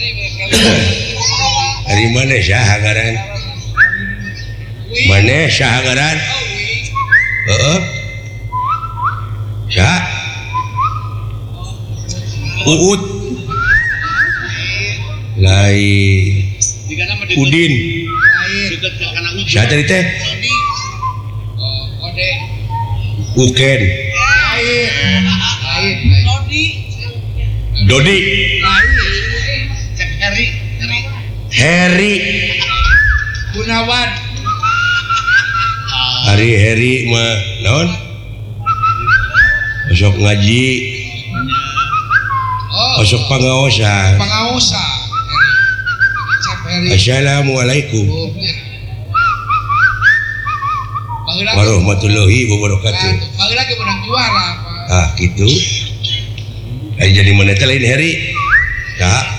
Dari mana Syahagaran? Mana Syahagaran? Syah Uut lain Udin Syah tadi teh Uken Dodi Heri Gunawan Heri mah naon besok ngaji besok pangaosan Assalamualaikum warahmatullahi wabarakatuh. Bagi lagi menang juara gitu jadi mana lain Heri ya